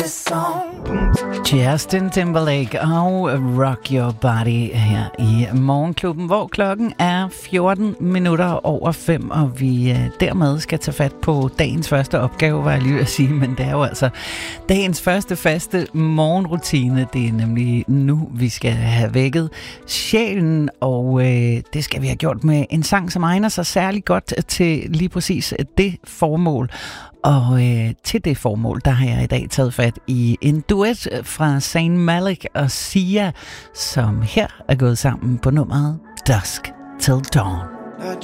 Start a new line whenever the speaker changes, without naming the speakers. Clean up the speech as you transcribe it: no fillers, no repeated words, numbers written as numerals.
Justin Timberlake og Rock Your Body her i Morgenklubben, hvor klokken er 14 minutter over 5, og vi dermed skal tage fat på dagens første opgave, var jeg lige at sige, men det er jo altså dagens første faste morgenrutine. Det er nemlig nu, vi skal have vækket sjælen, og det skal vi have gjort med en sang, som egner sig særlig godt til lige præcis det formål. Og til det formål, der har jeg i dag taget fat i en duet fra Zayn Malik og Sia, som her er gået sammen på nummeret Dusk Till Dawn.